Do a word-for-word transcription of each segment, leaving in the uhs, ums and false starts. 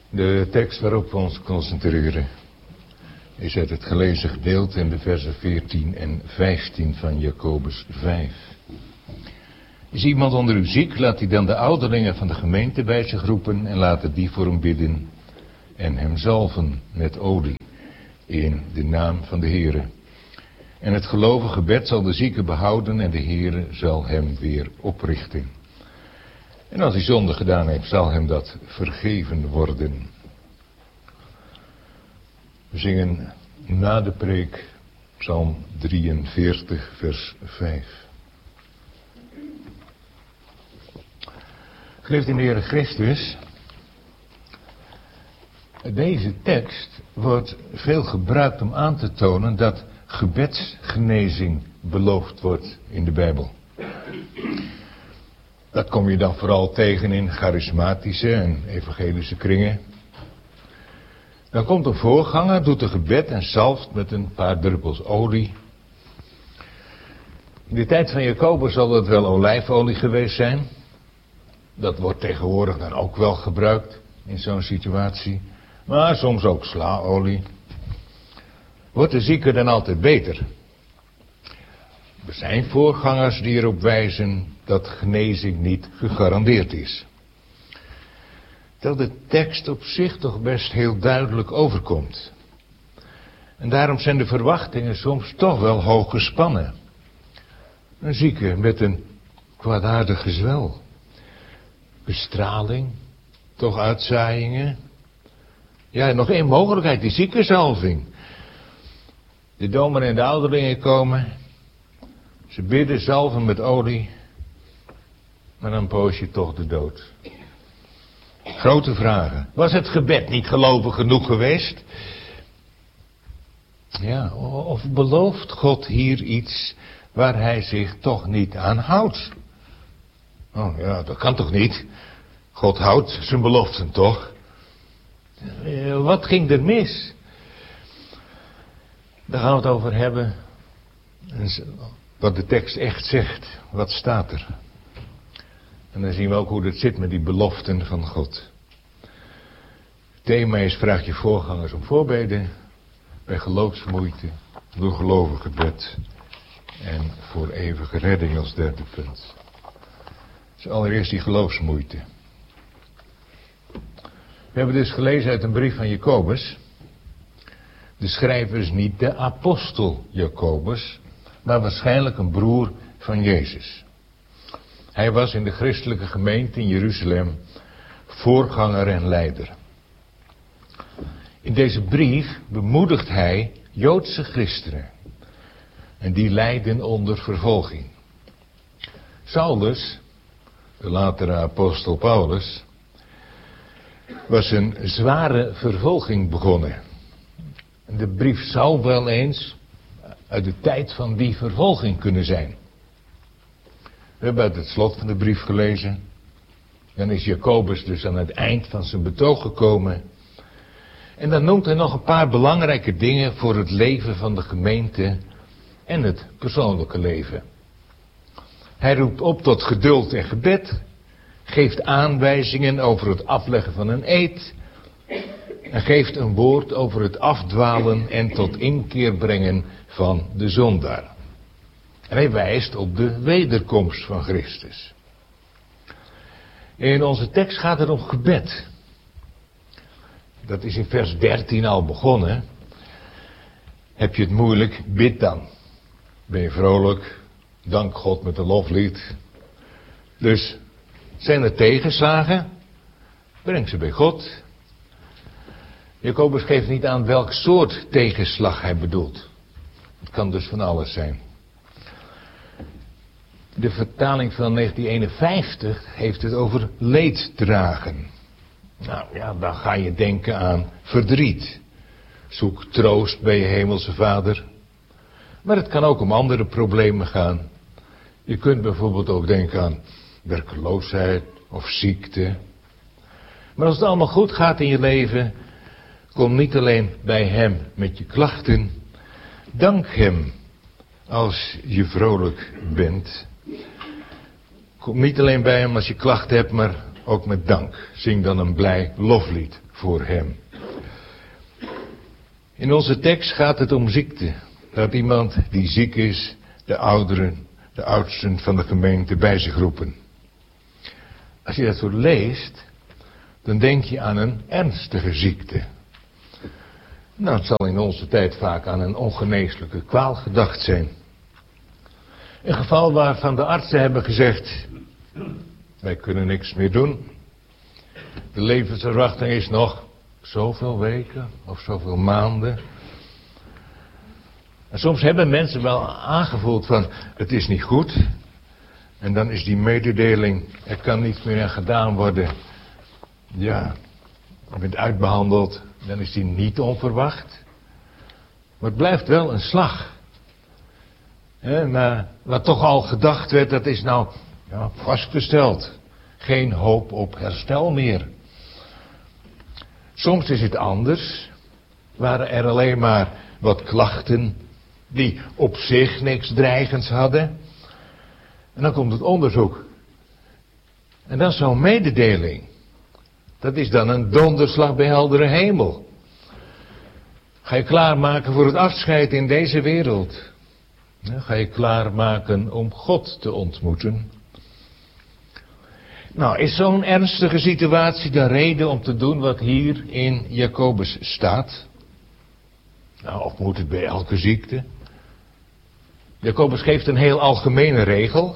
De tekst waarop we ons concentreren is uit het gelezen gedeelte in de versen veertien en vijftien van Jacobus vijf. Is iemand onder u ziek, laat hij dan de ouderlingen van de gemeente bij zich roepen en laten die voor hem bidden en hem zalven met olie in de naam van de Heere. En het gelovige gebed zal de zieke behouden en de Heere zal hem weer oprichten. En als hij zonde gedaan heeft, zal hem dat vergeven worden. We zingen na de preek Psalm drieënveertig, vers vijf. Geliefd in de Heere Christus, deze tekst wordt veel gebruikt om aan te tonen dat gebedsgenezing beloofd wordt in de Bijbel. Dat kom je dan vooral tegen in charismatische en evangelische kringen. Dan komt een voorganger, doet een gebed en zalft met een paar druppels olie. In de tijd van Jacobus zal dat wel olijfolie geweest zijn. Dat wordt tegenwoordig dan ook wel gebruikt in zo'n situatie. Maar soms ook slaolie. Wordt de zieke dan altijd beter? Er zijn voorgangers die erop wijzen dat genezing niet gegarandeerd is. Terwijl de tekst op zich toch best heel duidelijk overkomt. En daarom zijn de verwachtingen soms toch wel hoog gespannen. Een zieke met een kwaadaardig gezwel. Bestraling, toch uitzaaiingen. Ja, nog één mogelijkheid, die ziekenzalving. De dominee en de ouderlingen komen. Ze bidden, zalven met olie. Maar dan poos je toch de dood. Grote vragen. Was het gebed niet gelovig genoeg geweest? Ja, of belooft God hier iets waar hij zich toch niet aan houdt? Oh ja, dat kan toch niet? God houdt zijn beloften toch? Wat ging er mis? Daar gaan we het over hebben. Wat de tekst echt zegt. Wat staat er? En dan zien we ook hoe het zit met die beloften van God. Het thema is: vraag je voorgangers om voorbeden. Bij geloofsmoeite. Door gelovig gebed. En voor eeuwige redding als derde punt. Dus allereerst die geloofsmoeite. We hebben dus gelezen uit een brief van Jacobus. De schrijver is niet de apostel Jacobus, maar waarschijnlijk een broer van Jezus. Hij was in de christelijke gemeente in Jeruzalem voorganger en leider. In deze brief bemoedigt hij Joodse christenen. En die lijden onder vervolging. Saulus, de latere apostel Paulus, was een zware vervolging begonnen. De brief zou wel eens uit de tijd van die vervolging kunnen zijn. We hebben uit het slot van de brief gelezen. Dan is Jacobus dus aan het eind van zijn betoog gekomen. En dan noemt hij nog een paar belangrijke dingen voor het leven van de gemeente en het persoonlijke leven. Hij roept op tot geduld en gebed. Geeft aanwijzingen over het afleggen van een eed. En geeft een woord over het afdwalen en tot inkeer brengen van de zondaar. En hij wijst op de wederkomst van Christus. In onze tekst gaat het om gebed. Dat is in vers dertien al begonnen. Heb je het moeilijk, bid dan. Ben je vrolijk, dank God met een loflied. Dus zijn er tegenslagen, breng ze bij God. Jacobus geeft niet aan welk soort tegenslag hij bedoelt. Het kan dus van alles zijn. De vertaling van negentien eenenvijftig heeft het over leeddragen. Nou ja, dan ga je denken aan verdriet. Zoek troost bij je hemelse Vader. Maar het kan ook om andere problemen gaan. Je kunt bijvoorbeeld ook denken aan werkloosheid of ziekte. Maar als het allemaal goed gaat in je leven, kom niet alleen bij hem met je klachten. Dank hem als je vrolijk bent. Kom niet alleen bij hem als je klachten hebt, maar ook met dank. Zing dan een blij loflied voor hem. In onze tekst gaat het om ziekte. Dat iemand die ziek is, de ouderen, de oudsten van de gemeente bij zich roepen. Als je dat zo leest, dan denk je aan een ernstige ziekte. Nou, het zal in onze tijd vaak aan een ongeneeslijke kwaal gedacht zijn. Een geval waarvan de artsen hebben gezegd, wij kunnen niks meer doen. De levensverwachting is nog zoveel weken of zoveel maanden. En soms hebben mensen wel aangevoeld van, het is niet goed. En dan is die mededeling, er kan niets meer aan gedaan worden. Ja, je bent uitbehandeld, dan is die niet onverwacht. Maar het blijft wel een slag. He, maar wat toch al gedacht werd, dat is nou ja, vastgesteld. Geen hoop op herstel meer. Soms is het anders. Waren er alleen maar wat klachten die op zich niks dreigends hadden. En dan komt het onderzoek. En dat is zo'n mededeling. Dat is dan een donderslag bij heldere hemel. Ga je klaarmaken voor het afscheid in deze wereld. Ga je klaarmaken om God te ontmoeten. Nou, is zo'n ernstige situatie de reden om te doen wat hier in Jacobus staat? Nou, of moet het bij elke ziekte? Jacobus geeft een heel algemene regel.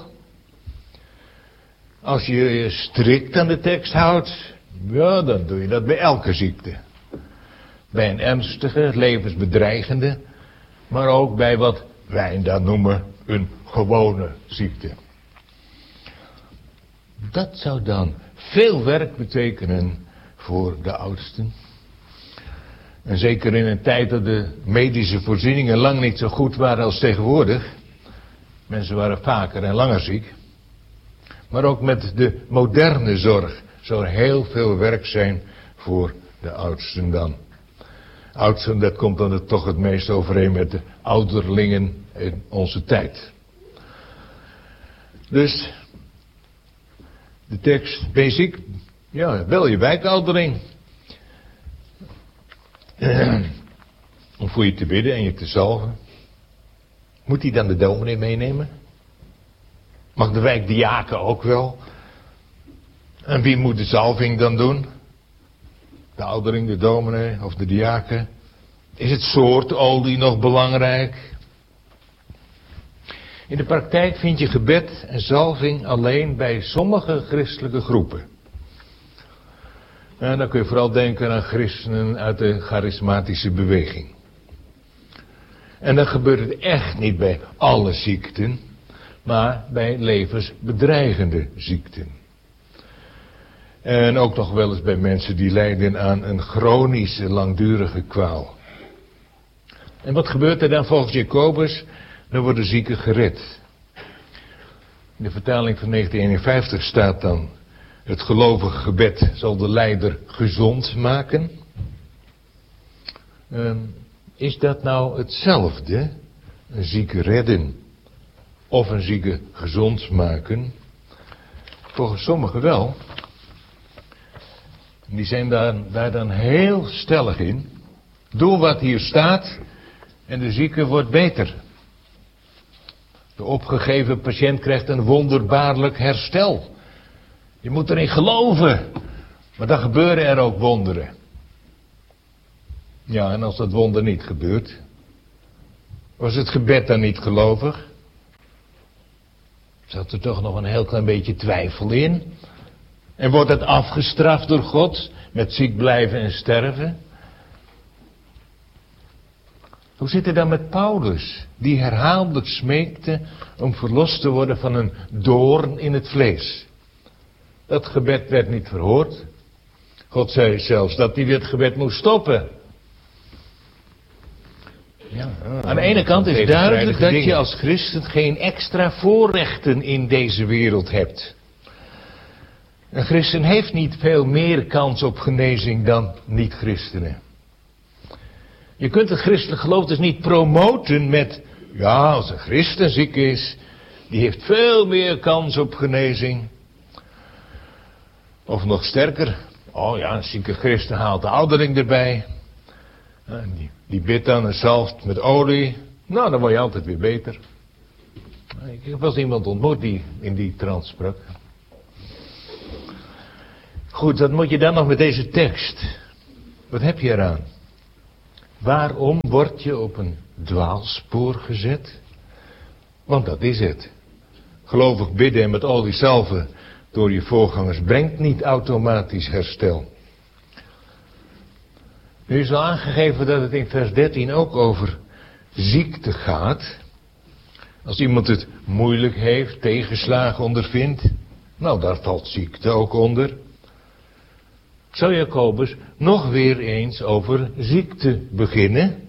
Als je je strikt aan de tekst houdt, ja, dan doe je dat bij elke ziekte. Bij een ernstige, levensbedreigende, maar ook bij wat wij dan noemen een gewone ziekte. Dat zou dan veel werk betekenen voor de oudsten. En zeker in een tijd dat de medische voorzieningen lang niet zo goed waren als tegenwoordig. Mensen waren vaker en langer ziek. Maar ook met de moderne zorg zou er heel veel werk zijn voor de oudsten dan. Oudsten, dat komt dan het, toch het meest overeen met de ouderlingen in onze tijd. Dus de tekst, ben je ziek? Ja, bel je wijkoudering. Om voor je te bidden en je te zalven. Moet hij dan de dominee meenemen? Mag de wijkdiaken ook wel? En wie moet de zalving dan doen? De oudering, de dominee of de diaken? Is het soort olie nog belangrijk? In de praktijk vind je gebed en zalving alleen bij sommige christelijke groepen. En dan kun je vooral denken aan christenen uit de charismatische beweging. En dat gebeurt het echt niet bij alle ziekten, maar bij levensbedreigende ziekten. En ook nog wel eens bij mensen die lijden aan een chronische, langdurige kwaal. En wat gebeurt er dan volgens Jacobus? Dan worden zieken gered. In de vertaling van negentien eenenvijftig staat dan: het gelovige gebed zal de lijder gezond maken. Um, is dat nou hetzelfde? Een zieke redden of een zieke gezond maken? Volgens sommigen wel. Die zijn daar, daar dan heel stellig in. Doe wat hier staat en de zieke wordt beter. De opgegeven patiënt krijgt een wonderbaarlijk herstel. Je moet erin geloven. Maar dan gebeuren er ook wonderen. Ja, en als dat wonder niet gebeurt, was het gebed dan niet gelovig? Zat er toch nog een heel klein beetje twijfel in? En wordt het afgestraft door God met ziek blijven en sterven? Hoe zit het dan met Paulus, die herhaaldelijk smeekte om verlost te worden van een doorn in het vlees? Dat gebed werd niet verhoord. God zei zelfs dat hij dit gebed moest stoppen. Ja, aan de ene kant is duidelijk dat je als christen geen extra voorrechten in deze wereld hebt. Een christen heeft niet veel meer kans op genezing dan niet-christenen. Je kunt het christelijk geloof dus niet promoten met, ja, als een christen ziek is, die heeft veel meer kans op genezing. Of nog sterker, Oh ja, een zieke christen haalt de ouderling erbij. En die, die bidt dan en zalft met olie. Nou, dan word je altijd weer beter. Ik heb wel eens iemand ontmoet die in die trant sprak. Goed, wat moet je dan nog met deze tekst? Wat heb je eraan? Waarom word je op een dwaalspoor gezet? Want dat is het. Gelovig bidden en met olie zalven door je voorgangers brengt niet automatisch herstel. Nu is al aangegeven dat het in vers dertien ook over ziekte gaat. Als iemand het moeilijk heeft, tegenslagen ondervindt, nou daar valt ziekte ook onder. Zou Jacobus nog weer eens over ziekte beginnen?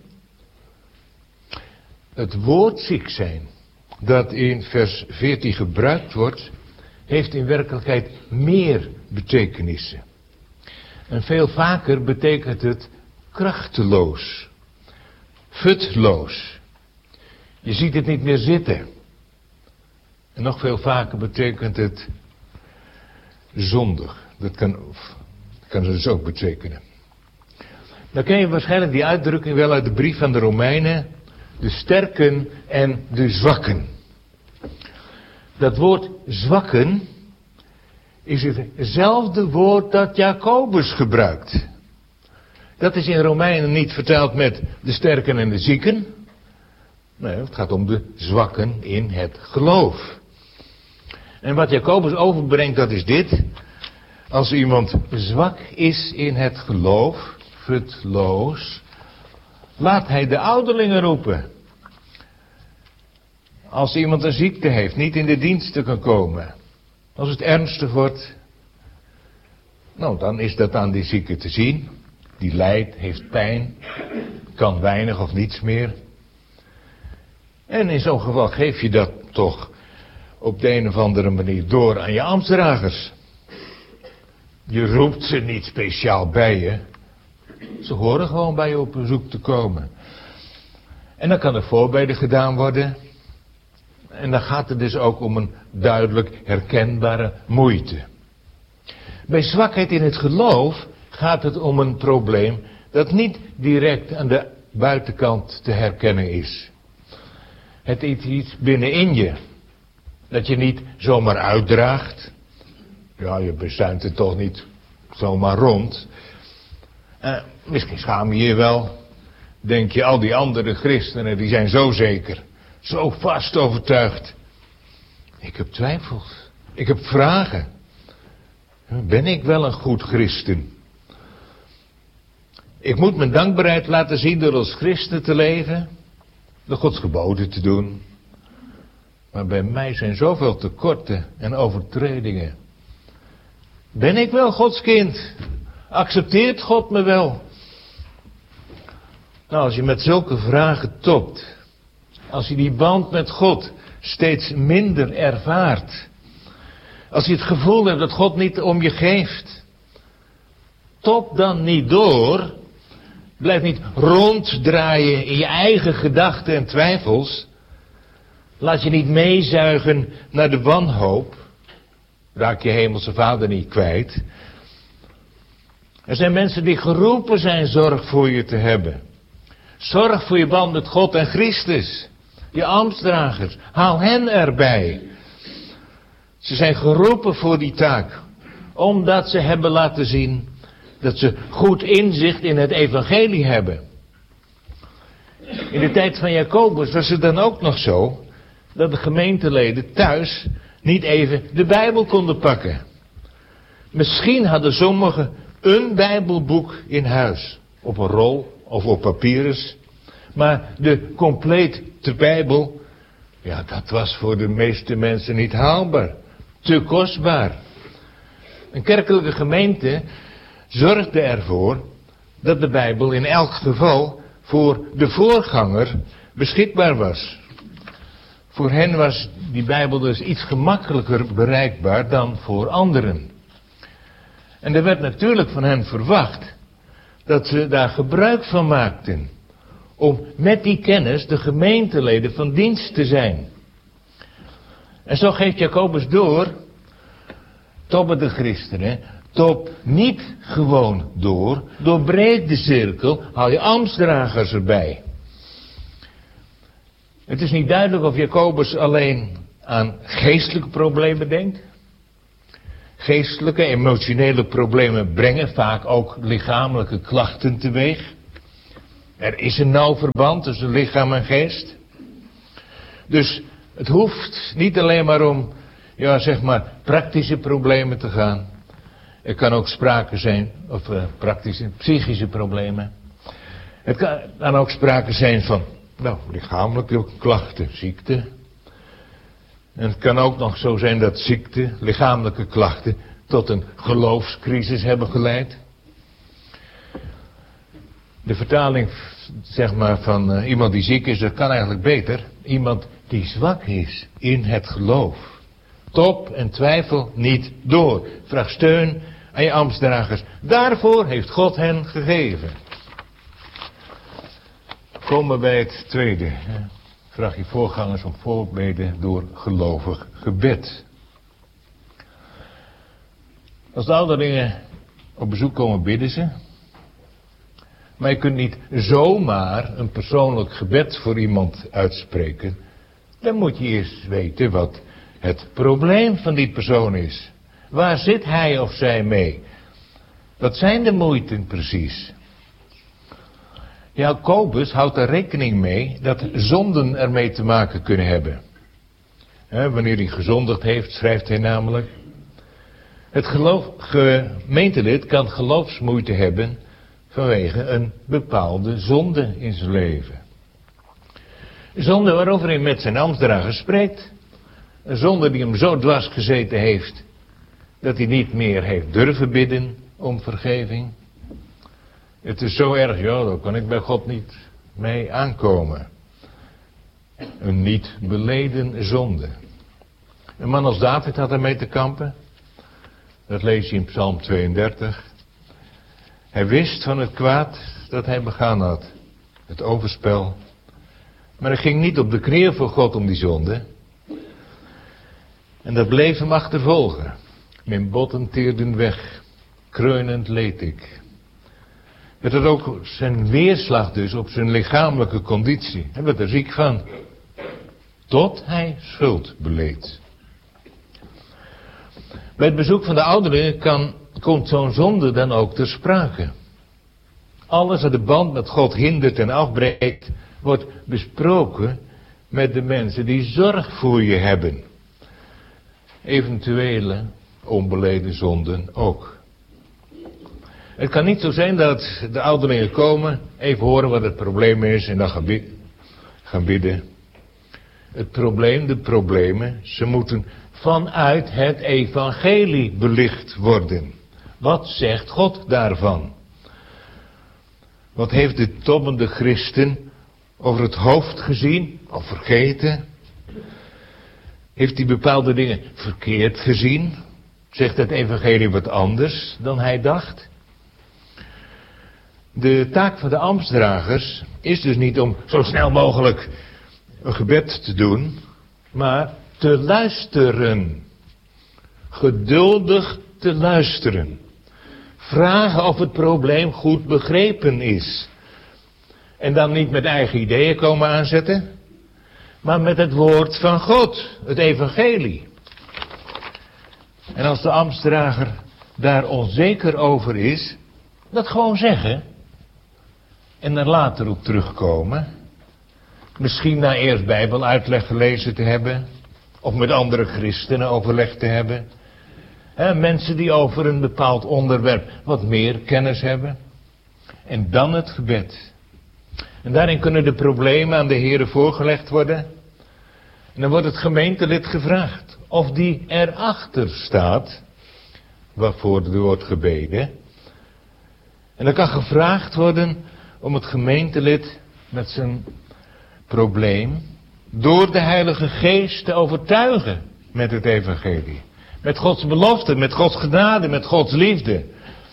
Het woord ziek zijn, dat in vers veertien gebruikt wordt, heeft in werkelijkheid meer betekenissen. En veel vaker betekent het krachteloos, futloos. Je ziet het niet meer zitten. En nog veel vaker betekent het zondig. Dat kan, dat kan dus ook betekenen. Dan ken je waarschijnlijk die uitdrukking wel uit de brief van de Romeinen. De sterken en de zwakken. Dat woord zwakken is hetzelfde woord dat Jacobus gebruikt. Dat is in Romeinen niet vertaald met de sterken en de zieken. Nee, het gaat om de zwakken in het geloof. En wat Jacobus overbrengt, dat is dit. Als iemand zwak is in het geloof, futloos, laat hij de ouderlingen roepen. Als iemand een ziekte heeft, niet in de diensten kan komen. Als het ernstig wordt, nou dan is dat aan die zieke te zien. Die lijdt, heeft pijn, kan weinig of niets meer. En in zo'n geval geef je dat toch op de een of andere manier door aan je ambtsdragers. Je roept ze niet speciaal bij je. Ze horen gewoon bij je op bezoek te komen. En dan kan er voorbeden gedaan worden. En dan gaat het dus ook om een duidelijk herkenbare moeite. Bij zwakheid in het geloof gaat het om een probleem dat niet direct aan de buitenkant te herkennen is. Het is iets binnenin je. Dat je niet zomaar uitdraagt. Ja, je bezuint het toch niet zomaar rond. Uh, misschien schaam je je wel. Denk je, al die andere christenen die zijn zo zeker. Zo vast overtuigd. Ik heb twijfels. Ik heb vragen. Ben ik wel een goed christen? Ik moet mijn dankbaarheid laten zien door als christen te leven. Door Gods geboden te doen. Maar bij mij zijn zoveel tekorten en overtredingen. Ben ik wel Gods kind? Accepteert God me wel? Nou, als je met zulke vragen topt. Als je die band met God steeds minder ervaart. Als je het gevoel hebt dat God niet om je geeft. Top dan niet door. Blijf niet ronddraaien in je eigen gedachten en twijfels. Laat je niet meezuigen naar de wanhoop. Raak je hemelse vader niet kwijt. Er zijn mensen die geroepen zijn zorg voor je te hebben. Zorg voor je band met God en Christus. Je ambtsdragers. Haal hen erbij. Ze zijn geroepen voor die taak. Omdat ze hebben laten zien dat ze goed inzicht in het evangelie hebben. In de tijd van Jacobus was het dan ook nog zo dat de gemeenteleden thuis niet even de Bijbel konden pakken. Misschien hadden sommigen een Bijbelboek in huis. Op een rol of op papyrus. Maar de complete Bijbel, ja, dat was voor de meeste mensen niet haalbaar. Te kostbaar. Een kerkelijke gemeente zorgde ervoor dat de Bijbel in elk geval voor de voorganger beschikbaar was. Voor hen was die Bijbel dus iets gemakkelijker bereikbaar dan voor anderen. En er werd natuurlijk van hen verwacht dat ze daar gebruik van maakten. Om met die kennis de gemeenteleden van dienst te zijn. En zo geeft Jacobus door, tobben de christenen, Top niet gewoon door. Doorbreek de cirkel. Haal je ambtsdragers erbij. Het is niet duidelijk of Jacobus alleen aan geestelijke problemen denkt. Geestelijke, emotionele problemen brengen vaak ook lichamelijke klachten teweeg. Er is een nauw verband tussen lichaam en geest. Dus het hoeft niet alleen maar om, ja zeg maar, praktische problemen te gaan. Er kan ook sprake zijn, of uh, praktische, psychische problemen. Het kan dan ook sprake zijn van, nou, lichamelijke klachten, ziekte. En het kan ook nog zo zijn dat ziekte, lichamelijke klachten, tot een geloofscrisis hebben geleid. De vertaling, zeg maar, van uh, iemand die ziek is, dat kan eigenlijk beter. Iemand die zwak is in het geloof. Top en twijfel niet door. Vraag steun aan je ambtsdragers. Daarvoor heeft God hen gegeven. Komen we bij het tweede. Vraag je voorgangers om voorbeden door gelovig gebed. Als de ouderlingen op bezoek komen, bidden ze. Maar je kunt niet zomaar een persoonlijk gebed voor iemand uitspreken. Dan moet je eerst weten wat het probleem van die persoon is. Waar zit hij of zij mee? Wat zijn de moeiten precies? Jacobus houdt er rekening mee dat zonden ermee te maken kunnen hebben. He, wanneer hij gezondigd heeft, schrijft hij namelijk. Het geloof, gemeentelid kan geloofsmoeite hebben vanwege een bepaalde zonde in zijn leven. Een zonde waarover hij met zijn ambtsdrager spreekt. Een zonde die hem zo dwars gezeten heeft dat hij niet meer heeft durven bidden om vergeving. Het is zo erg, ja, daar kan ik bij God niet mee aankomen. Een niet beleden zonde. Een man als David had ermee te kampen. Dat lees je in Psalm tweeëndertig. Hij wist van het kwaad dat hij begaan had. Het overspel. Maar hij ging niet op de knieën voor God om die zonde. En dat bleef hem achtervolgen. Mijn botten teerden weg. Kreunend leed ik. Het had ook zijn weerslag dus op zijn lichamelijke conditie. Hij werd er ziek van. Tot hij schuld beleed. Bij het bezoek van de ouderen kan, komt zo'n zonde dan ook ter sprake. Alles wat de band met God hindert en afbreekt, wordt besproken met de mensen die zorg voor je hebben. Eventuele onbeleden zonden ook. Het kan niet zo zijn dat de ouderlingen komen, even horen wat het probleem is en dan gaan bidden. Gaan bidden. Het probleem, de problemen, ze moeten vanuit het evangelie belicht worden. Wat zegt God daarvan? Wat heeft de tobbende christen over het hoofd gezien of vergeten? Heeft hij bepaalde dingen verkeerd gezien? Zegt het evangelie wat anders dan hij dacht? De taak van de ambtsdragers is dus niet om zo snel mogelijk een gebed te doen, maar te luisteren. Geduldig te luisteren. Vragen of het probleem goed begrepen is. En dan niet met eigen ideeën komen aanzetten, maar met het woord van God, het evangelie. En als de ambtsdrager daar onzeker over is, dat gewoon zeggen. En er later op terugkomen. Misschien na eerst bijbeluitleg gelezen te hebben. Of met andere christenen overleg te hebben. He, mensen die over een bepaald onderwerp wat meer kennis hebben. En dan het gebed. En daarin kunnen de problemen aan de Heere voorgelegd worden. En dan wordt het gemeentelid gevraagd of die erachter staat waarvoor er wordt gebeden. En dan kan gevraagd worden om het gemeentelid met zijn probleem door de Heilige Geest te overtuigen met het evangelie. Met Gods belofte, met Gods genade, met Gods liefde.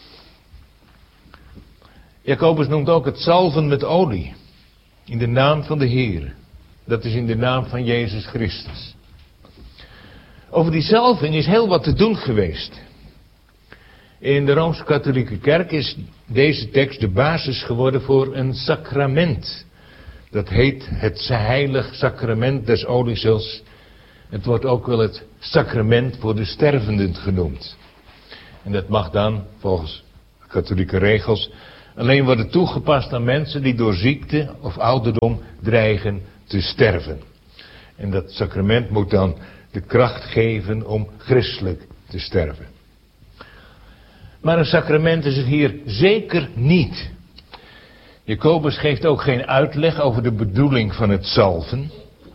Jacobus noemt ook het zalven met olie. In de naam van de Heer. Dat is in de naam van Jezus Christus. Over die zalving is heel wat te doen geweest. In de Rooms-Katholieke Kerk is deze tekst de basis geworden voor een sacrament. Dat heet het heilig sacrament des oliezels. Het wordt ook wel het sacrament voor de stervenden genoemd. En dat mag dan, volgens katholieke regels, alleen worden toegepast aan mensen die door ziekte of ouderdom dreigen te sterven. En dat sacrament moet dan de kracht geven om christelijk te sterven. Maar een sacrament is het hier zeker niet. Jacobus geeft ook geen uitleg over de bedoeling van het zalven.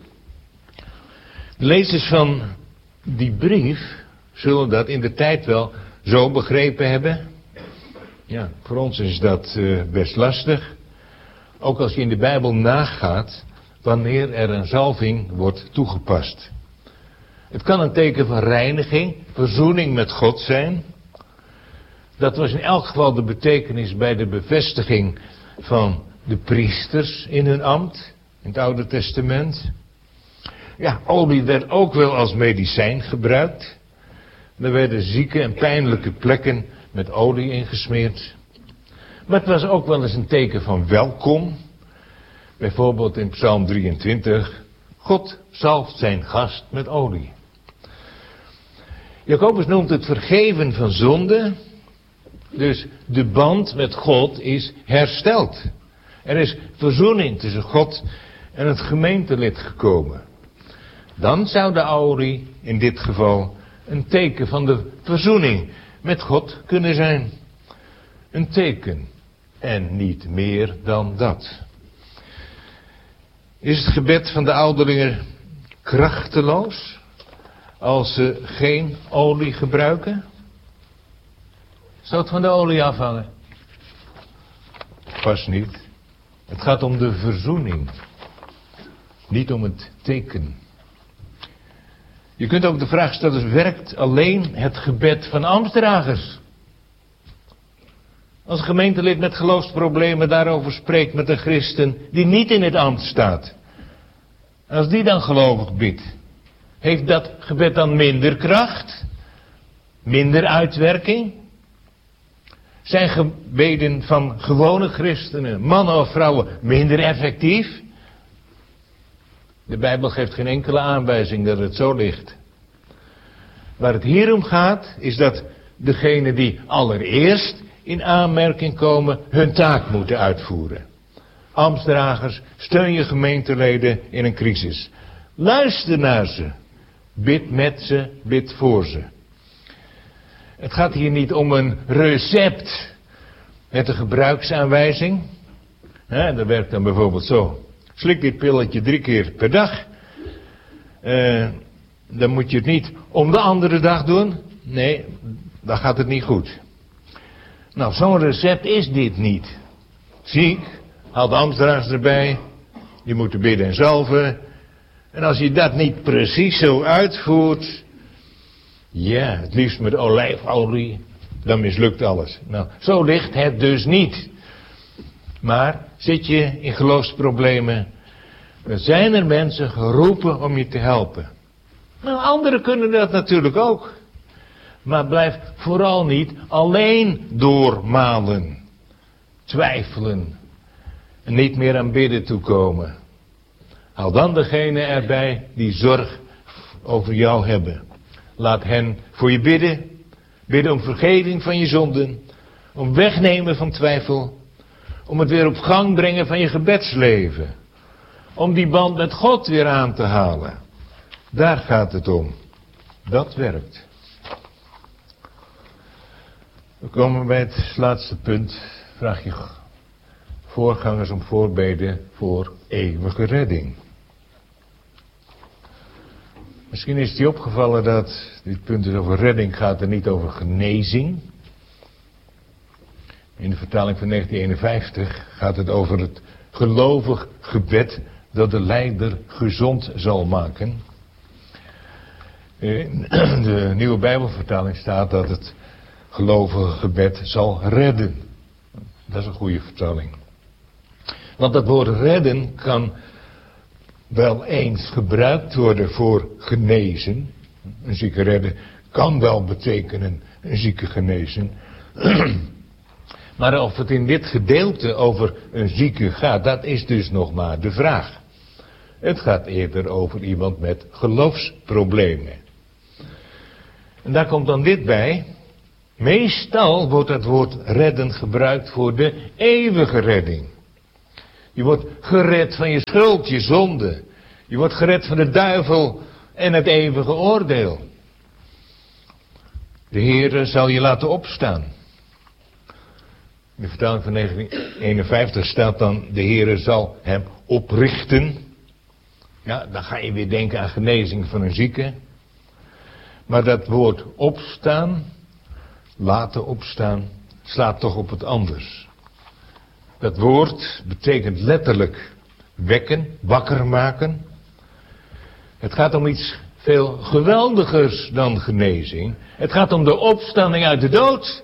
De lezers van die brief zullen dat in de tijd wel zo begrepen hebben. Ja, voor ons is dat uh, best lastig. Ook als je in de Bijbel nagaat wanneer er een zalving wordt toegepast. Het kan een teken van reiniging, verzoening met God zijn. Dat was in elk geval de betekenis bij de bevestiging van de priesters in hun ambt, in het Oude Testament. Ja, olie werd ook wel als medicijn gebruikt. Er werden zieke en pijnlijke plekken met olie ingesmeerd. Maar het was ook wel eens een teken van welkom. Bijvoorbeeld in Psalm drieëntwintig. God zalft zijn gast met olie. Jacobus noemt het vergeven van zonde. Dus de band met God is hersteld. Er is verzoening tussen God en het gemeentelid gekomen. Dan zou de olie in dit geval een teken van de verzoening met God kunnen zijn. Een teken en niet meer dan dat. Is het gebed van de ouderlingen krachteloos als ze geen olie gebruiken? Zou het van de olie afhangen? Pas niet. Het gaat om de verzoening. Niet om het teken. Je kunt ook de vraag stellen, werkt alleen het gebed van ambtsdragers? Als een gemeentelid met geloofsproblemen daarover spreekt met een christen die niet in het ambt staat. Als die dan gelovig bidt, heeft dat gebed dan minder kracht? Minder uitwerking? Zijn gebeden van gewone christenen, mannen of vrouwen, minder effectief? De Bijbel geeft geen enkele aanwijzing dat het zo ligt. Waar het hier om gaat, is dat degenen die allereerst in aanmerking komen, hun taak moeten uitvoeren. Ambtsdragers, steun je gemeenteleden in een crisis. Luister naar ze. Bid met ze, bid voor ze. Het gaat hier niet om een recept met een gebruiksaanwijzing. He, dat werkt dan bijvoorbeeld zo. Slik dit pilletje drie keer per dag. Uh, dan moet je het niet om de andere dag doen. Nee, dan gaat het niet goed. Nou, zo'n recept is dit niet. Ziek, haal de ambtsdragers erbij. Die moeten bidden en zalven. En als je dat niet precies zo uitvoert, ja, het liefst met olijfolie, dan mislukt alles. Nou, zo ligt het dus niet. Maar zit je in geloofsproblemen, dan zijn er mensen geroepen om je te helpen. Nou, anderen kunnen dat natuurlijk ook. Maar blijf vooral niet alleen doormalen, twijfelen en niet meer aan bidden toekomen. Haal dan degene erbij die zorg over jou hebben. Laat hen voor je bidden. Bidden om vergeving van je zonden. Om wegnemen van twijfel. Om het weer op gang brengen van je gebedsleven. Om die band met God weer aan te halen. Daar gaat het om. Dat werkt. We komen bij het laatste punt. Vraag je voorgangers om voorbeden voor eeuwige redding. Misschien is het je opgevallen dat dit punt dus over redding gaat en niet over genezing. In de vertaling van negentien eenenvijftig gaat het over het gelovig gebed dat de lijder gezond zal maken. In de nieuwe Bijbelvertaling staat dat het gelovige gebed zal redden. Dat is een goede vertaling. Want dat woord redden kan wel eens gebruikt worden voor genezen. Een zieke redden kan wel betekenen een zieke genezen. Maar of het in dit gedeelte over een zieke gaat, dat is dus nog maar de vraag. Het gaat eerder over iemand met geloofsproblemen. En daar komt dan dit bij. Meestal wordt het woord redden gebruikt voor de eeuwige redding. Je wordt gered van je schuld, je zonde. Je wordt gered van de duivel en het eeuwige oordeel. De Heere zal je laten opstaan. In de vertaling van negentien eenenvijftig staat dan: de Heere zal hem oprichten. Ja, dan ga je weer denken aan genezing van een zieke. Maar dat woord opstaan, laten opstaan, slaat toch op het anders. Dat woord betekent letterlijk wekken, wakker maken. Het gaat om iets veel geweldigers dan genezing. Het gaat om de opstanding uit de dood.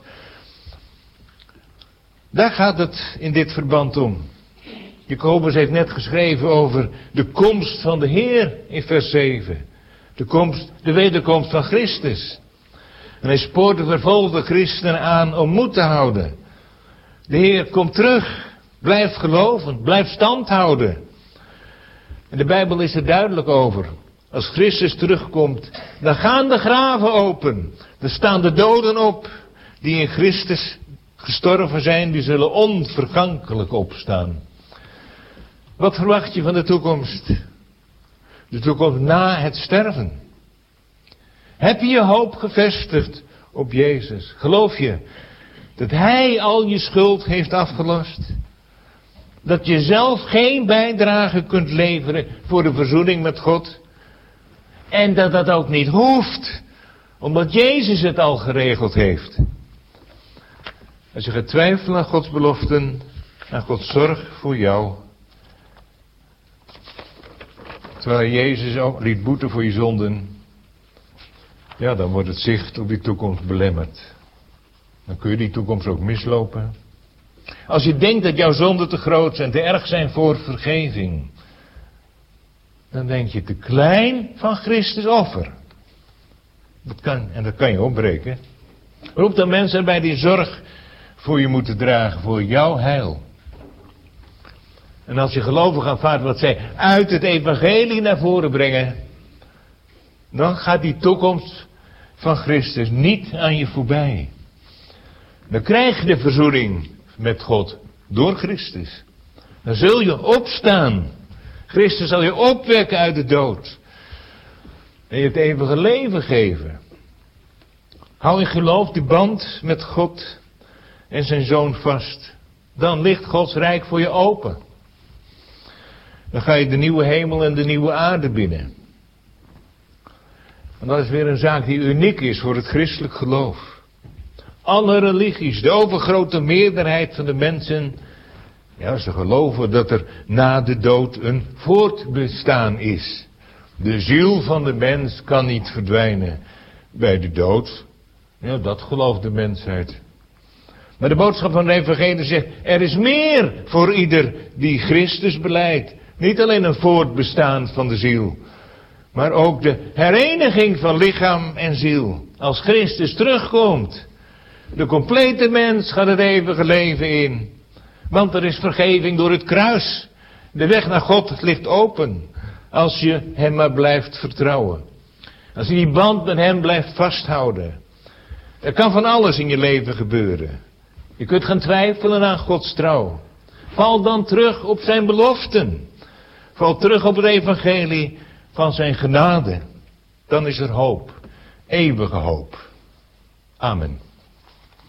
Daar gaat het in dit verband om. Jacobus heeft net geschreven over de komst van de Heer in vers zeven. De komst, de wederkomst van Christus. En hij spoort de vervolgde christenen aan om moed te houden. De Heer komt terug. Blijf geloven. Blijf stand houden. En de Bijbel is er duidelijk over. Als Christus terugkomt, dan gaan de graven open. Er staan de doden op die in Christus gestorven zijn. Die zullen onvergankelijk opstaan. Wat verwacht je van de toekomst? De toekomst na het sterven. Heb je je hoop gevestigd op Jezus? Geloof je dat Hij al je schuld heeft afgelost? Dat je zelf geen bijdrage kunt leveren voor de verzoening met God? En dat dat ook niet hoeft, omdat Jezus het al geregeld heeft. Als je gaat twijfelen aan Gods beloften, aan Gods zorg voor jou, terwijl Jezus ook liet boeten voor je zonden, ja, dan wordt het zicht op die toekomst belemmerd. Dan kun je die toekomst ook mislopen. Als je denkt dat jouw zonden te groot zijn, te erg zijn voor vergeving, dan denk je te klein van Christus offer. Dat kan, en dat kan je opbreken. Roep dan mensen erbij die zorg voor je moeten dragen, voor jouw heil. En als je gelovig aanvaardt wat zij uit het evangelie naar voren brengen, dan gaat die toekomst van Christus niet aan je voorbij. Dan krijg je de verzoening met God door Christus. Dan zul je opstaan. Christus zal je opwekken uit de dood. En je het eeuwige leven geven. Hou in geloof die band met God en zijn Zoon vast. Dan ligt Gods rijk voor je open. Dan ga je de nieuwe hemel en de nieuwe aarde binnen. En dat is weer een zaak die uniek is voor het christelijk geloof. Alle religies, de overgrote meerderheid van de mensen, ja, ze geloven dat er na de dood een voortbestaan is. De ziel van de mens kan niet verdwijnen bij de dood. Ja, dat gelooft de mensheid. Maar de boodschap van de evangelie zegt, er is meer voor ieder die Christus belijdt. Niet alleen een voortbestaan van de ziel, maar ook de hereniging van lichaam en ziel. Als Christus terugkomt, de complete mens gaat het eeuwige leven in. Want er is vergeving door het kruis. De weg naar God ligt open, als je hem maar blijft vertrouwen. Als je die band met hem blijft vasthouden. Er kan van alles in je leven gebeuren. Je kunt gaan twijfelen aan Gods trouw. Val dan terug op zijn beloften. Val terug op het evangelie van zijn genade. Dan is er hoop. Eeuwige hoop. Amen.